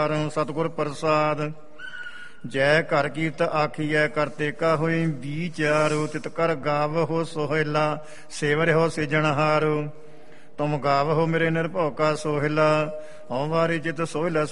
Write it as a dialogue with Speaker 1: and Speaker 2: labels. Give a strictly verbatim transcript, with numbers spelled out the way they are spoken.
Speaker 1: ਵਿਚਾਰੋ ਸਤਿਗੁਰ ਪ੍ਰਸਾਦ। ਜੈ ਘਰ ਕੀਰਤ ਆਖੀਐ ਕਰਤੇ ਕਾ ਹੋਈ ਵਿਚਾਰੋ ਤਿਤ ਕਰ ਗਾਵਹੁ ਸੋਹਿਲਾ ਸੇਵਰਿਓ ਸਿਜਣਹਾਰੋ। ਤੁਮ ਗਾਵਹੁ ਮੇਰੇ ਨਿਰਭਉ ਕਾ ਸੋਹਿਲਾ ਹਉ ਵਾਰੀ ਚਿਤ ਸੋਹਿਲਾ